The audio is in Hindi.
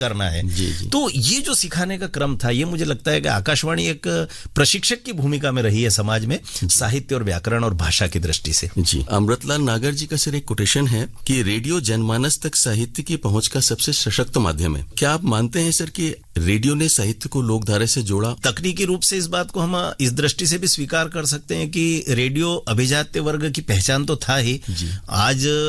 करना है। जी, जी। तो ये जो सिखाने का क्रम था, ये मुझे लगता है कि आकाशवाणी एक प्रशिक्षक की भूमिका में रही है समाज में, साहित्य और व्याकरण और भाषा की दृष्टि से। जी, अमृतलाल नागर जी का सर एक कोटेशन है कि रेडियो जनमानस तक साहित्य की पहुंच का सबसे सशक्त माध्यम है। क्या आप मानते हैं सर कि रेडियो ने साहित्य को लोकधारा से जोड़ा? तकनीकी रूप से इस बात को हम इस दृष्टि से भी स्वीकार कर सकते हैं कि रेडियो अभिजात्य वर्ग की पहचान तो था ही। आज